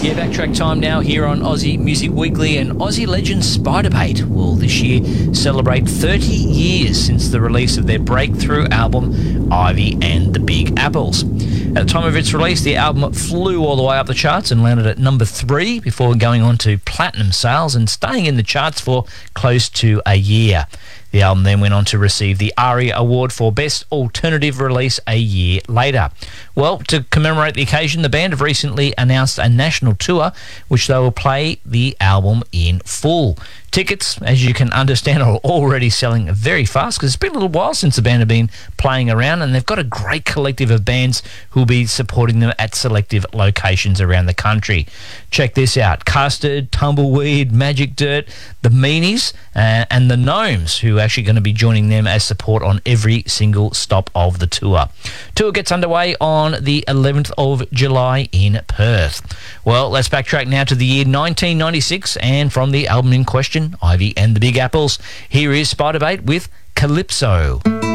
Yeah, backtrack time now here on Aussie Music Weekly, and Aussie legend Spiderbait will this year celebrate 30 years since the release of their breakthrough album, Ivy and the Big Apples. At the time of its release, the album flew all the way up the charts and landed at number 3 before going on to platinum sales and staying in the charts for close to a year. The album then went on to receive the ARIA Award for Best Alternative Release a year later. Well, to commemorate the occasion, the band have recently announced a national tour, which they will play the album in full. Tickets, as you can understand, are already selling very fast because it's been a little while since the band have been playing around, and they've got a great collective of bands who will be supporting them at selective locations around the country. Check this out: Custard, Tumbleweed, Magic Dirt, the Meanies, and the Gnomes, who are actually going to be joining them as support on every single stop of the tour. Tour gets underway on the 11th of July in Perth. Well, let's backtrack now to the year 1996, and from the album in question, Ivy and the Big Apples, here is Spiderbait with Calypso.